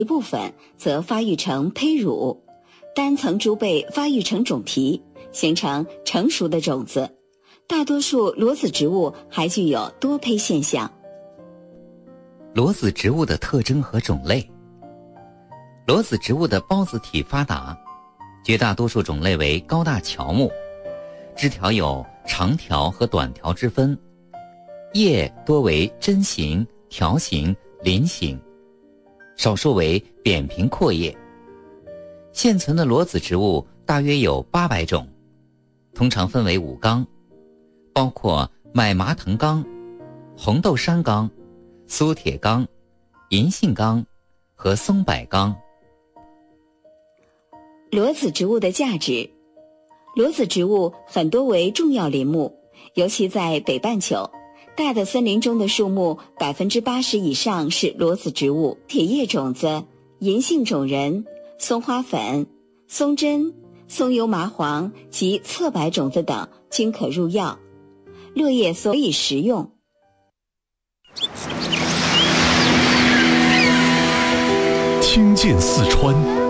一部分则发育成胚乳，单层株被发育成种皮，形成成熟的种子。大多数裸子植物还具有多胚现象。 裸子植物的特征和种类。裸子植物的孢子体发达，绝大多数种类为高大乔木，枝条有长条和短条之分，叶多为针形、条形、鳞形，少数为扁平阔叶。现存的裸子植物大约有800种，通常分为5纲，包括麦麻藤纲、红豆杉纲、苏铁纲、银杏纲和松柏纲。 裸子植物的价值。裸子植物很多为重要林木，尤其在北半球，大的森林中的树木80%以上是裸子植物。铁叶种子、银杏种仁、松花粉、松针、松油麻黄及侧柏种子等均可入药，落叶所以食用。 听见四川。